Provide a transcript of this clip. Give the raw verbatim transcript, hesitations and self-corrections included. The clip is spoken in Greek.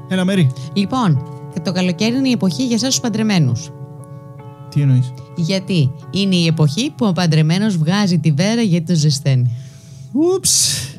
Έλα, Μέρη. Λοιπόν, το καλοκαίρι είναι η εποχή για εσάς τους παντρεμένους. Τι εννοείς? Γιατί είναι η εποχή που ο παντρεμένος βγάζει τη βέρα γιατί το ζεσταίνει. Ούψ.